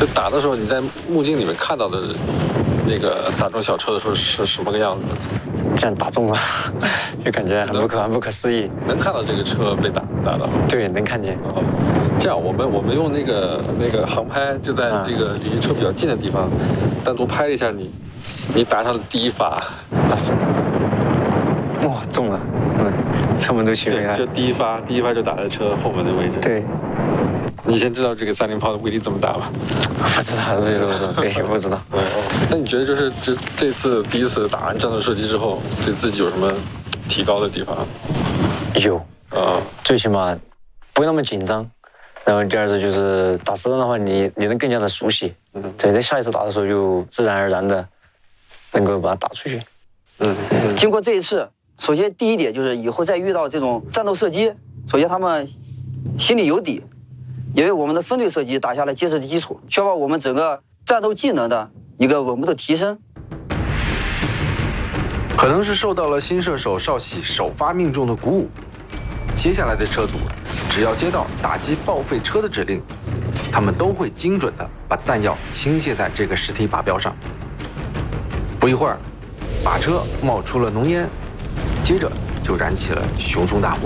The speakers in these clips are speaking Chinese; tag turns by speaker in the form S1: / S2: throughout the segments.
S1: 就打的时候，你在目镜里面看到的那个打中小车的时候是什么个样子？
S2: 这样打中了，就感觉很不可思议。
S1: 能看到这个车被打到？
S2: 对，能看见。
S1: 哦，这样我们用那个航拍，就在这个离车比较近的地方，单独拍一下你打上的第一发。
S2: 哇，中了，车门都起飞了。
S1: 就第一发就打在车后门的位置。
S2: 对。
S1: 你先知道这个30炮的威力怎么打吗？
S2: 不知道，这不知道，对，不知道。
S1: 那你觉得就是这次第一次打完战斗射击之后，对自己有什么提高的地方？
S2: 有最起码不会那么紧张。然后第二次就是打实弹的话，你能更加的熟悉。对，在下一次打的时候就自然而然的能够把它打出去。
S3: 经过这一次，首先第一点就是以后再遇到这种战斗射击，首先他们心里有底。因为我们的分队射击打下了结实的基础，确保我们整个战斗技能的一个稳步的提升。
S4: 可能是受到了新射手少喜首发命中的鼓舞，接下来的车组只要接到打击报废车的指令，他们都会精准地把弹药倾泻在这个实体靶标上。不一会儿，靶车冒出了浓烟，接着就燃起了熊熊大火。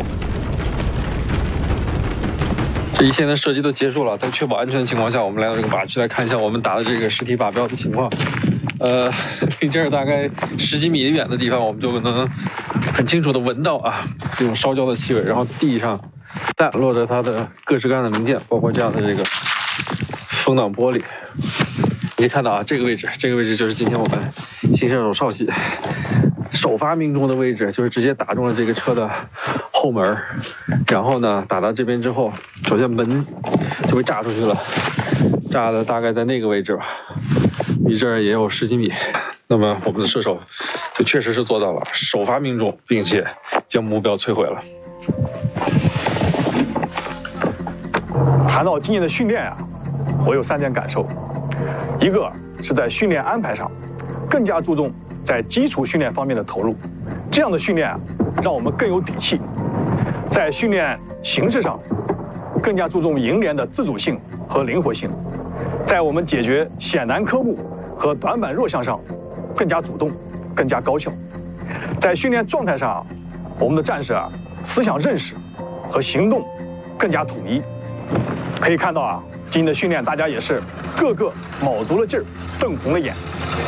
S1: 这一天的射击都结束了，在确保安全的情况下，我们来到这个靶区来看一下我们打的这个实体靶标的情况。离这儿大概10几米远的地方，我们就能很清楚地闻到这种烧焦的气味。然后地上散落着它的各式各样的零件，包括这样的这个风挡玻璃。你可以看到这个位置就是今天我们新射手少喜首发命中的位置，就是直接打中了这个车的后门，然后呢打到这边之后，首先门就被炸出去了，炸的大概在那个位置吧，离这儿也有10几米。那么我们的射手就确实是做到了首发命中，并且将目标摧毁了。
S5: 谈到今年的训练我有3点感受，一个是在训练安排上更加注重在基础训练方面的投入，这样的训练让我们更有底气。在训练形式上，更加注重营连的自主性和灵活性，在我们解决险难科目和短板弱项上更加主动，更加高效。在训练状态上，我们的战士思想认识和行动更加统一。可以看到今天的训练大家也是个个卯足了劲儿，瞪红了眼。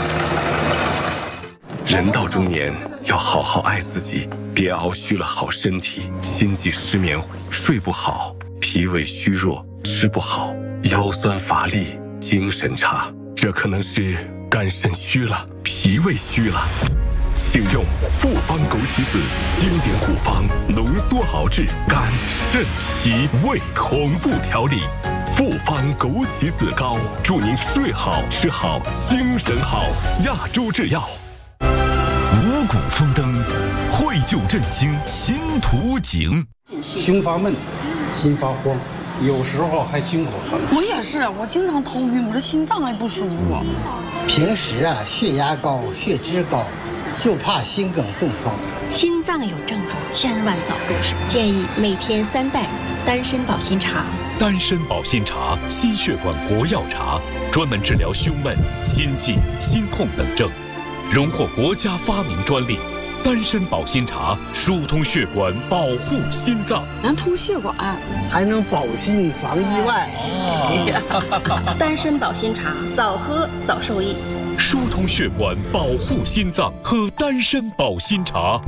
S6: 人到中年，要好好爱自己，别熬虚了好身体，心悸失眠，睡不好，脾胃虚弱，吃不好，腰酸乏力，精神差，这可能是肝肾虚了，脾胃虚了。请用复方枸杞子经典古方浓缩熬制肝肾脾胃同步调理，复方枸杞子膏，祝您睡好吃好精神好。亚洲制药。
S7: 五谷丰登，绘就振兴新图景。
S8: 胸发闷，心发慌，有时候还心口疼。
S9: 我也是，我经常头晕，我这心脏也不舒服。
S10: 平时血压高、血脂高，就怕心梗中风。
S11: 心脏有症状，千万早入手。建议每天3袋丹参保心茶。
S7: 丹参保心茶，心血管国药茶，专门治疗胸闷、心悸、心痛等症。荣获国家发明专利，丹参保心茶疏通血管，保护心脏，
S9: 能通血管，
S10: 还能保心防意外。
S11: 丹参保心茶，早喝早受益，
S7: 疏通血管，保护心脏，喝丹参保心茶。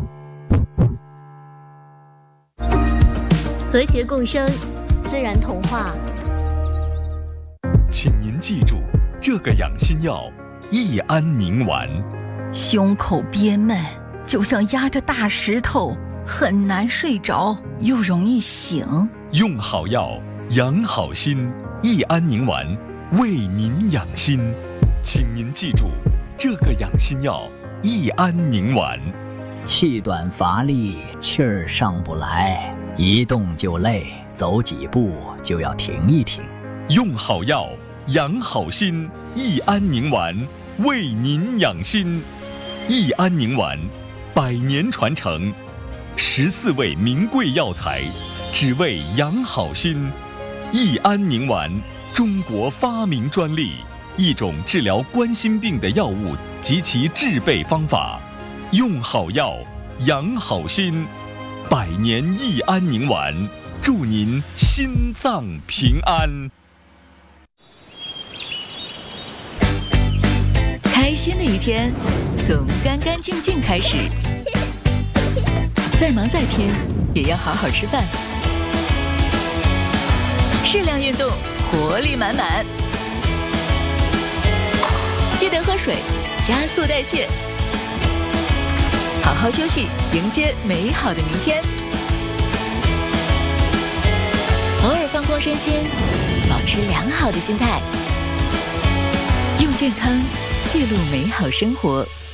S12: 和谐共生，自然童话。
S7: 请您记住这个养心药。益安宁丸，
S13: 胸口憋闷，就像压着大石头，很难睡着，又容易醒。
S7: 用好药，养好心。益安宁丸，为您养心。请您记住这个养心药：益安宁丸。
S14: 气短乏力，气儿上不来，一动就累，走几步就要停一停。
S7: 用好药，养好心。益安宁丸，为您养心。益安宁丸，100年传承，14味名贵药材，只为养好心。益安宁丸， 中国发明专利，一种治疗冠心病的药物及其制备方法。用好药，养好心。百年益安宁丸，祝您心脏平安。
S15: 开心的一天，从干干净净开始。再忙再拼，也要好好吃饭。适量运动，活力满满。记得喝水，加速代谢。好好休息，迎接美好的明天。偶尔放空身心，保持良好的心态，用健康记录美好生活。